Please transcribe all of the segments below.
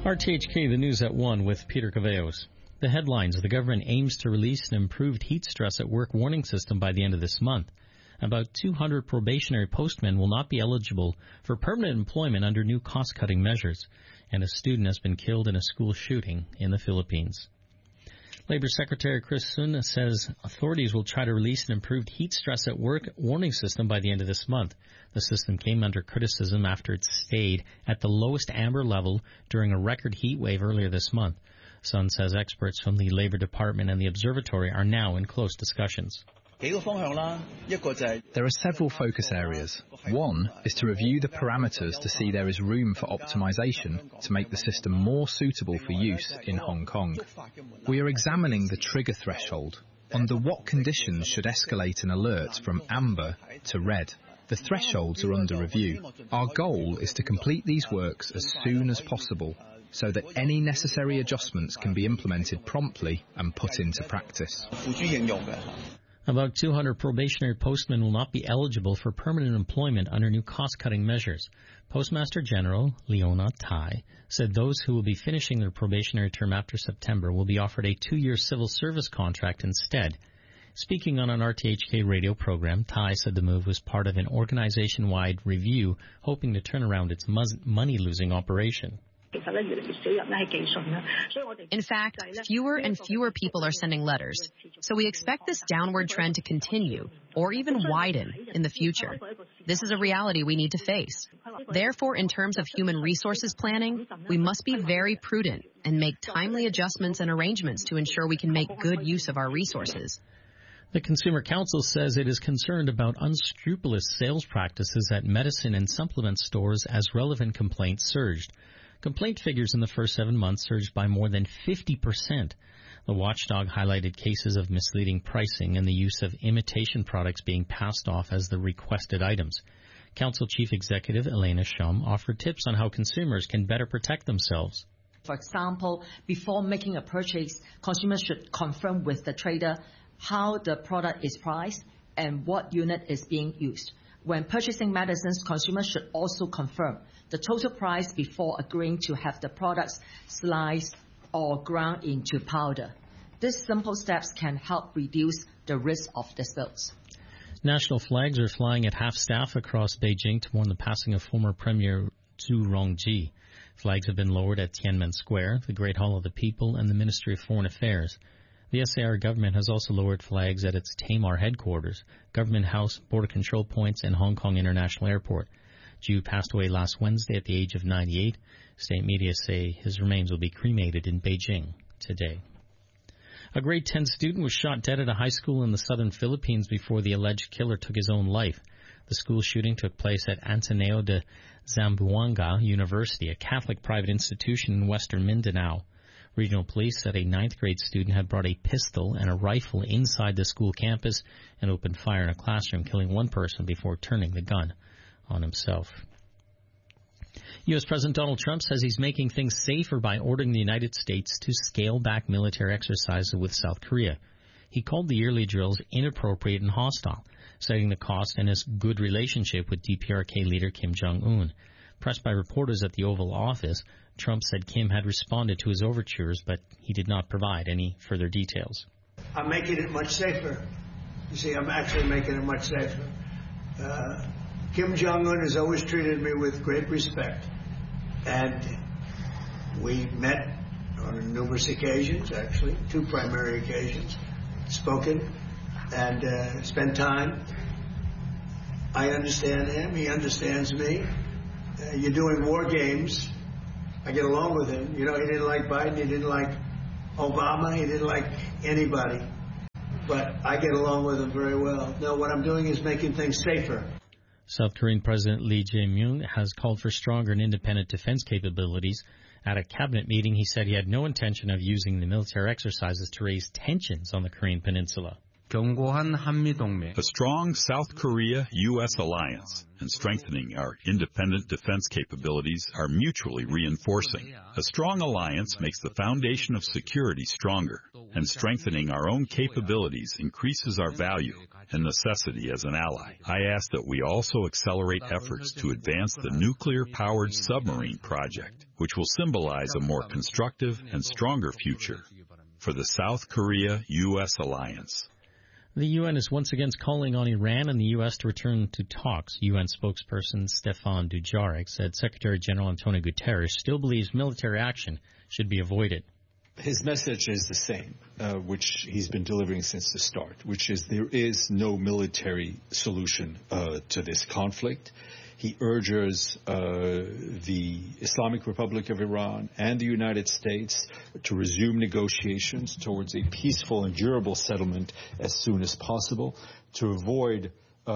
RTHK, the news at 1 with Peter Caveos. The headlines: the government aims to release an improved heat stress at work warning system by the end of this month. About 200 probationary postmen will not be eligible for permanent employment under new cost-cutting measures. And a student has been killed in a school shooting in the Philippines. Labor Secretary Chris Sun says authorities will try to release an improved heat stress at work warning system by the end of this month. The system came under criticism after it stayed at the lowest amber level during a record heat wave earlier this month. Sun says experts from the Labor Department and the Observatory are now in close discussions. There are several focus areas. One is to review the parameters to see there is room for optimization to make the system more suitable for use in Hong Kong. We are examining the trigger threshold. Under what conditions should escalate an alert from amber to red? The thresholds are under review. Our goal is to complete these works as soon as possible so that any necessary adjustments can be implemented promptly and put into practice. About 200 probationary postmen will not be eligible for permanent employment under new cost-cutting measures. Postmaster General Leona Tai said those who will be finishing their probationary term after September will be offered a 2-year civil service contract instead. Speaking on an RTHK radio program, Tai said the move was part of an organization-wide review hoping to turn around its money-losing operation. In fact, fewer and fewer people are sending letters, so we expect this downward trend to continue or even widen in the future. This is a reality we need to face. Therefore, in terms of human resources planning, we must be very prudent and make timely adjustments and arrangements to ensure we can make good use of our resources. The Consumer Council says it is concerned about unscrupulous sales practices at medicine and supplement stores as relevant complaints surged. Complaint figures in the first 7 months surged by more than 50%. The watchdog highlighted cases of misleading pricing and the use of imitation products being passed off as the requested items. Council Chief Executive Elena Shum offered tips on how consumers can better protect themselves. For example, before making a purchase, consumers should confirm with the trader how the product is priced and what unit is being used. When purchasing medicines, consumers should also confirm the total price before agreeing to have the products sliced or ground into powder. These simple steps can help reduce the risk of disputes. National flags are flying at half-staff across Beijing to mourn the passing of former Premier Zhu Rongji. Flags have been lowered at Tiananmen Square, the Great Hall of the People, and the Ministry of Foreign Affairs. The SAR government has also lowered flags at its Tamar headquarters, Government House, border control points, and Hong Kong International Airport. Zhu passed away last Wednesday at the age of 98. State media say his remains will be cremated in Beijing today. A grade 10 student was shot dead at a high school in the southern Philippines before the alleged killer took his own life. The school shooting took place at Ateneo de Zamboanga University, a Catholic private institution in western Mindanao. Regional police said a 9th grade student had brought a pistol and a rifle inside the school campus and opened fire in a classroom, killing one person before turning the gun on himself. U.S. President Donald Trump says he's making things safer by ordering the United States to scale back military exercises with South Korea. He called the yearly drills inappropriate and hostile, citing the cost and his good relationship with DPRK leader Kim Jong-un. Pressed by reporters at the Oval Office, Trump said Kim had responded to his overtures, but he did not provide any further details. I'm making it much safer. You see, I'm actually making it much safer. Kim Jong-un has always treated me with great respect. And we met on numerous occasions, actually, 2 primary occasions, spoken and spent time. I understand him. He understands me. You're doing war games. I get along with him. You know, he didn't like Biden. He didn't like Obama. He didn't like anybody. But I get along with him very well. No, what I'm doing is making things safer. South Korean President Lee Jae-myung has called for stronger and independent defense capabilities. At a cabinet meeting, he said he had no intention of using the military exercises to raise tensions on the Korean peninsula. A strong South Korea-U.S. alliance and strengthening our independent defense capabilities are mutually reinforcing. A strong alliance makes the foundation of security stronger, and strengthening our own capabilities increases our value and necessity as an ally. I ask that we also accelerate efforts to advance the nuclear-powered submarine project, which will symbolize a more constructive and stronger future for the South Korea-U.S. alliance. The UN is once again calling on Iran and the U.S. to return to talks. UN spokesperson Stefan Dujarric said Secretary General Antonio Guterres still believes military action should be avoided. His message is the same, which he's been delivering since the start, which is there is no military solution to this conflict. He urges the Islamic Republic of Iran and the United States to resume negotiations towards a peaceful and durable settlement as soon as possible, to avoid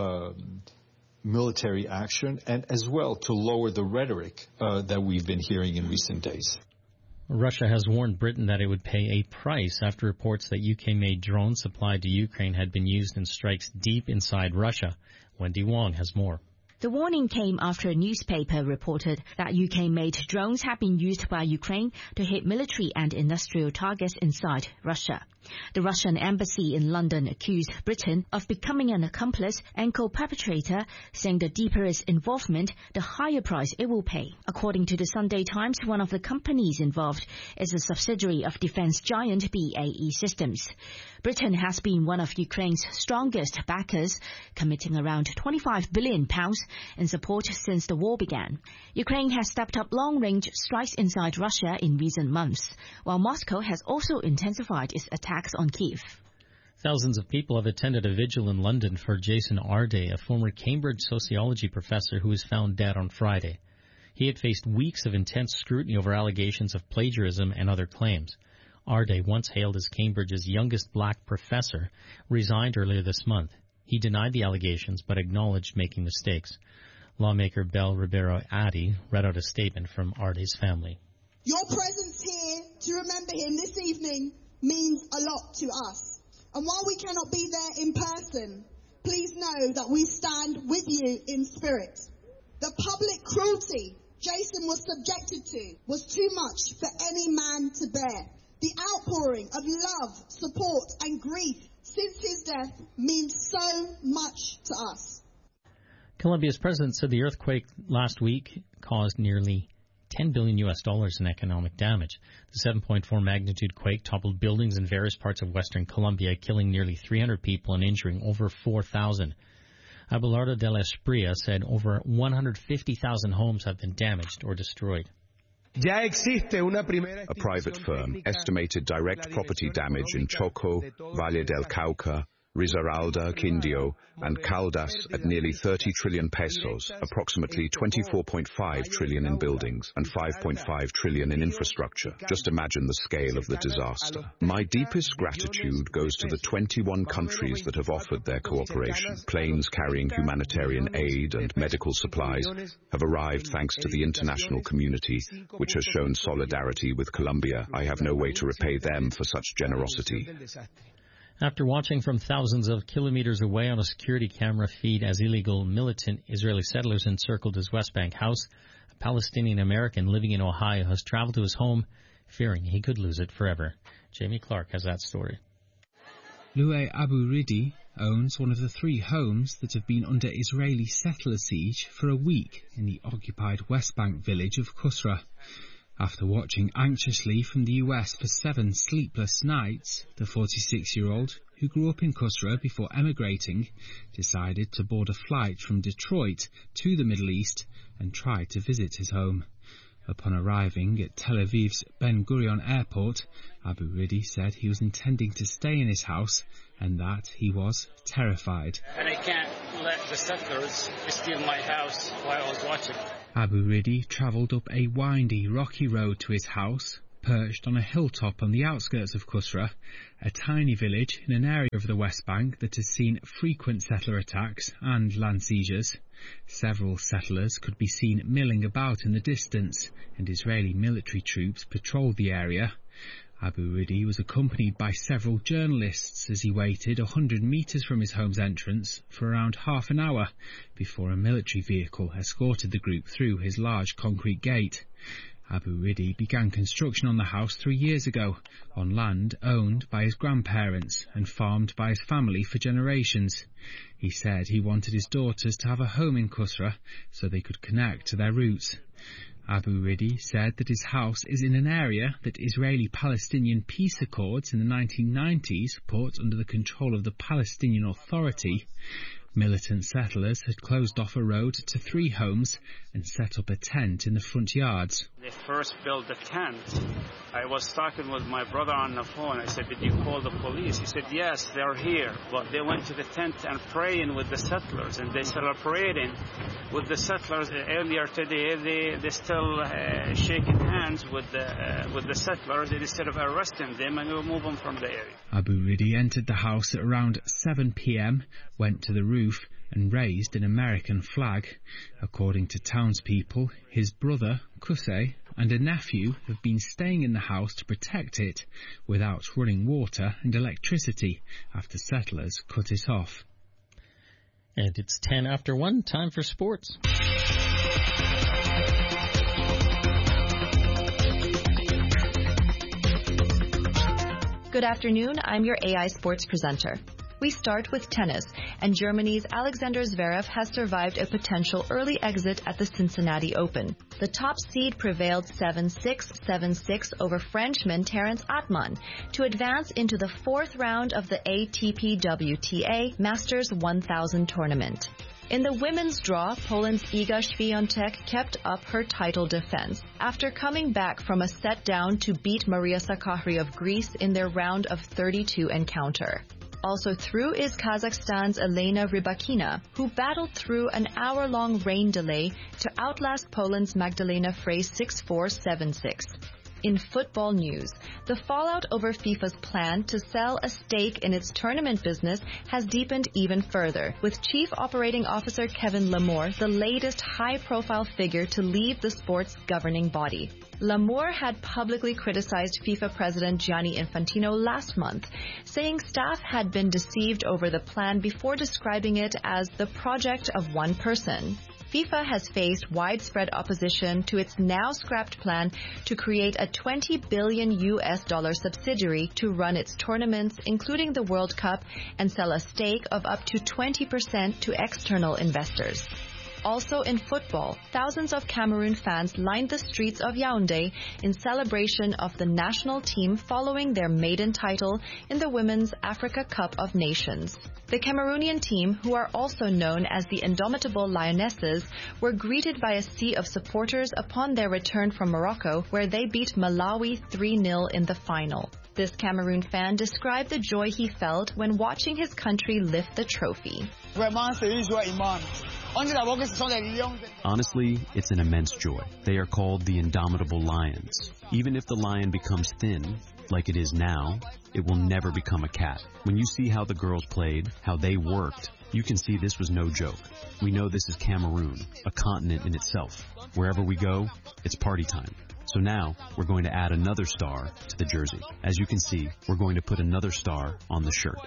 military action, and as well to lower the rhetoric that we've been hearing in recent days. Russia has warned Britain that it would pay a price after reports that UK-made drones supplied to Ukraine had been used in strikes deep inside Russia. Wendy Wong has more. The warning came after a newspaper reported that UK-made drones have been used by Ukraine to hit military and industrial targets inside Russia. The Russian embassy in London accused Britain of becoming an accomplice and co-perpetrator, saying the deeper its involvement, the higher price it will pay. According to the Sunday Times, one of the companies involved is a subsidiary of defense giant BAE Systems. Britain has been one of Ukraine's strongest backers, committing around £25 billion in support since the war began. Ukraine has stepped up long-range strikes inside Russia in recent months, while Moscow has also intensified its attacks on Kyiv. Thousands of people have attended a vigil in London for Jason Arday, a former Cambridge sociology professor who was found dead on Friday. He had faced weeks of intense scrutiny over allegations of plagiarism and other claims. Arday, once hailed as Cambridge's youngest black professor, resigned earlier this month. He denied the allegations but acknowledged making mistakes. Lawmaker Belle Ribeiro Addy read out a statement from Arday's family. Your presence here to remember him this evening means a lot to us. And while we cannot be there in person, please know that we stand with you in spirit. The public cruelty Jason was subjected to was too much for any man to bear. The outpouring of love, support and grief since his death means so much to us. Colombia's president said the earthquake last week caused nearly $10 billion in economic damage. The 7.4 magnitude quake toppled buildings in various parts of western Colombia, killing nearly 300 people and injuring over 4,000. Abelardo de la Espriella said over 150,000 homes have been damaged or destroyed. A private firm estimated direct property damage in Choco, Valle del Cauca, Risaralda, Quindio, and Caldas at nearly 30 trillion pesos, approximately 24.5 trillion in buildings and 5.5 trillion in infrastructure. Just imagine the scale of the disaster. My deepest gratitude goes to the 21 countries that have offered their cooperation. Planes carrying humanitarian aid and medical supplies have arrived thanks to the international community, which has shown solidarity with Colombia. I have no way to repay them for such generosity. After watching from thousands of kilometers away on a security camera feed as illegal militant Israeli settlers encircled his West Bank house, a Palestinian American living in Ohio has traveled to his home, fearing he could lose it forever. Jamie Clark has that story. Louay Abu Ridi owns one of the 3 homes that have been under Israeli settler siege for a week in the occupied West Bank village of Kusra. After watching anxiously from the US for 7 sleepless nights, the 46-year-old, who grew up in Kusra before emigrating, decided to board a flight from Detroit to the Middle East and try to visit his home. Upon arriving at Tel Aviv's Ben Gurion Airport, Abu Ridi said he was intending to stay in his house and that he was terrified. And I can't let the settlers steal my house while I was watching. Abu Ridi travelled up a windy, rocky road to his house, perched on a hilltop on the outskirts of Kusra, a tiny village in an area of the West Bank that has seen frequent settler attacks and land seizures. Several settlers could be seen milling about in the distance, and Israeli military troops patrolled the area. Abu Ridi was accompanied by several journalists as he waited 100 metres from his home's entrance for around half an hour before a military vehicle escorted the group through his large concrete gate. Abu Ridi began construction on the house 3 years ago, on land owned by his grandparents and farmed by his family for generations. He said he wanted his daughters to have a home in Kusra so they could connect to their roots. Abu Ridi said that his house is in an area that Israeli-Palestinian peace accords in the 1990s put under the control of the Palestinian Authority. Militant settlers had closed off a road to 3 homes and set up a tent in the front yards. They first built the tent. I was talking with my brother on the phone. I said, did you call the police? He said, yes, they're here. But they went to the tent and praying with the settlers, and they celebrating with the settlers. Earlier today, they still shaking hands with the settlers instead of arresting them and remove them from the area. Abu Ridi entered the house at around 7 p.m, went to the roof and raised an American flag. According to townspeople, his brother, Qusay, and a nephew have been staying in the house to protect it without running water and electricity after settlers cut it off. And it's 10 after 1, time for sports. Good afternoon, I'm your AI Sports presenter. We start with tennis, and Germany's Alexander Zverev has survived a potential early exit at the Cincinnati Open. The top seed prevailed 7-6, 7-6 over Frenchman Terence Atman to advance into the 4th round of the ATP WTA Masters 1000 tournament. In the women's draw, Poland's Iga Świątek kept up her title defense after coming back from a set down to beat Maria Sakkari of Greece in their round of 32 encounter. Also through is Kazakhstan's Elena Rybakina, who battled through an hour-long rain delay to outlast Poland's Magdalena Frey 6-4, 7-6. In football news, the fallout over FIFA's plan to sell a stake in its tournament business has deepened even further, with Chief Operating Officer Kevin Lamour the latest high-profile figure to leave the sport's governing body. Lamour had publicly criticized FIFA President Gianni Infantino last month, saying staff had been deceived over the plan before describing it as the project of one person. FIFA has faced widespread opposition to its now scrapped plan to create a $20 billion subsidiary to run its tournaments, including the World Cup, and sell a stake of up to 20% to external investors. Also in football, thousands of Cameroon fans lined the streets of Yaoundé in celebration of the national team following their maiden title in the Women's Africa Cup of Nations. The Cameroonian team, who are also known as the Indomitable Lionesses, were greeted by a sea of supporters upon their return from Morocco, where they beat Malawi 3-0 in the final. This Cameroon fan described the joy he felt when watching his country lift the trophy. Honestly, it's an immense joy. They are called the Indomitable Lions. Even if the lion becomes thin, like it is now, it will never become a cat. When you see how the girls played, how they worked, you can see this was no joke. We know this is Cameroon, a continent in itself. Wherever we go, it's party time. So now, we're going to add another star to the jersey. As you can see, we're going to put another star on the shirt.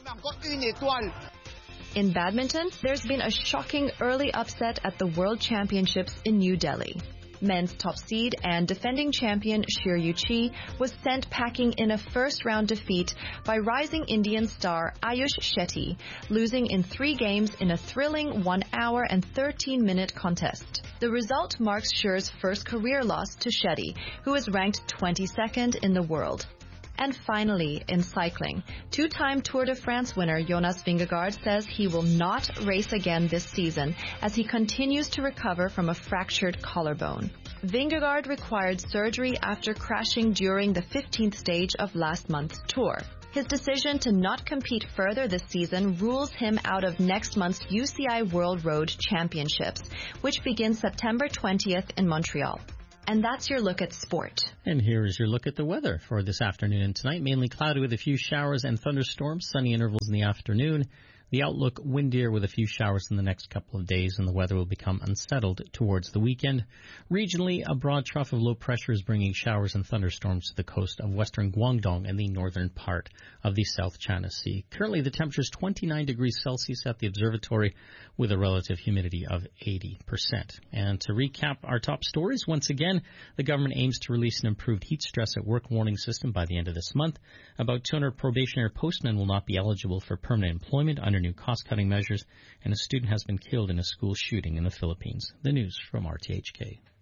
In badminton, there's been a shocking early upset at the World Championships in New Delhi. Men's top seed and defending champion Shiryu Chi was sent packing in a first-round defeat by rising Indian star Ayush Shetty, losing in 3 games in a thrilling 1 hour and 13-minute contest. The result marks Shir's first career loss to Shetty, who is ranked 22nd in the world. And finally, in cycling, 2-time Tour de France winner Jonas Vingegaard says he will not race again this season as he continues to recover from a fractured collarbone. Vingegaard required surgery after crashing during the 15th stage of last month's Tour. His decision to not compete further this season rules him out of next month's UCI World Road Championships, which begins September 20th in Montreal. And that's your look at sport. And here is your look at the weather for this afternoon and tonight. Mainly cloudy with a few showers and thunderstorms, sunny intervals in the afternoon. The outlook windier with a few showers in the next couple of days, and the weather will become unsettled towards the weekend. Regionally, a broad trough of low pressure is bringing showers and thunderstorms to the coast of western Guangdong and the northern part of the South China Sea. Currently, the temperature is 29 degrees Celsius at the observatory with a relative humidity of 80%. And to recap our top stories, once again, the government aims to release an improved heat stress at work warning system by the end of this month. About 200 probationary postmen will not be eligible for permanent employment under new cost-cutting measures, and a student has been killed in a school shooting in the Philippines. The news from RTHK.